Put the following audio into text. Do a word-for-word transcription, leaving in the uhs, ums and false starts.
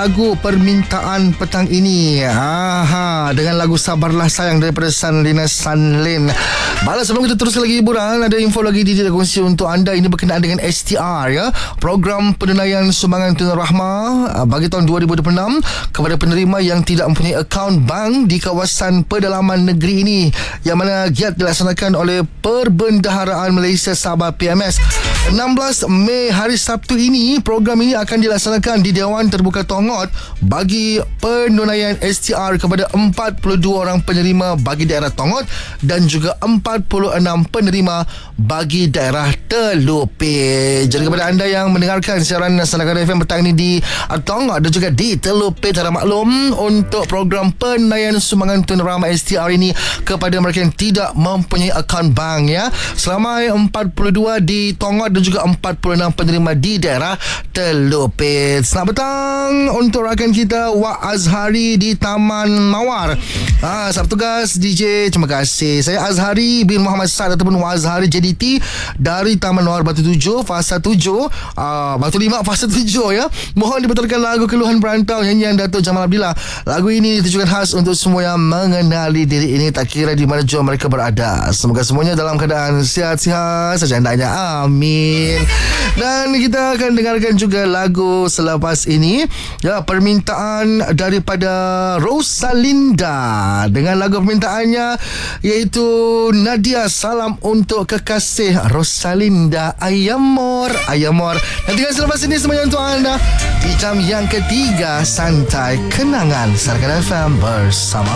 lagu permintaan petang ini. Aha, dengan lagu Sabarlah Sayang daripada Sanlina Sanlin. Balas sebelum kita teruskan lagi hiburan, ada info lagi di Dita Kongsi untuk anda. Ini berkenaan dengan S T R ya, program penunaian sumbangan tunai rahmah bagi tahun dua ribu dua puluh enam kepada penerima yang tidak mempunyai akaun bank di kawasan pedalaman negeri ini, yang mana giat dilaksanakan oleh Perbendaharaan Malaysia Sabah P M S. enam belas Mei hari Sabtu ini, program ini akan dilaksanakan di Dewan Terbuka Tongot bagi penunaian S T R kepada empat puluh dua orang penerima bagi daerah Tongot dan juga empat puluh enam penerima bagi daerah Telopek. Jadi kepada anda yang mendengarkan siaran Sandakan F M petang ini di Tongot dan juga di Telopek, tak ada maklum untuk program penunaian sumbangan tunai rahmah S T R ini kepada mereka yang tidak mempunyai akaun bank ya. Selama empat puluh dua di Tongot dan juga empat puluh enam penerima di daerah Telopek. Selamat petang untuk rakan kita Wak Azhari di Taman Mawar. Ah, selamat tugas D J. Terima kasih. Saya Azhari bin Muhammad Saad ataupun Wak Azhari J D T dari Taman Mawar Batu Tujuh, fasa tujuh, ah, Batu Lima, fasa tujuh ya. Mohon dibetulkan lagu Keluhan Perantau nyanyian Dato' Jamal Abdillah. Lagu ini ditujukan khas untuk semua yang mengenali diri ini, tak kira di mana jua mereka berada. Semoga semuanya dalam keadaan sihat-sihat saja hendaknya. Amin. Dan kita akan dengarkan juga lagu selepas ini ya, permintaan daripada Rosalinda dengan lagu permintaannya iaitu Nadia, Salam untuk Kekasih Rosalinda. Ayamor, Ayamor. Nantikan selepas ini semuanya untuk anda di jam yang ketiga Santai Kenangan Sandakan F M bersama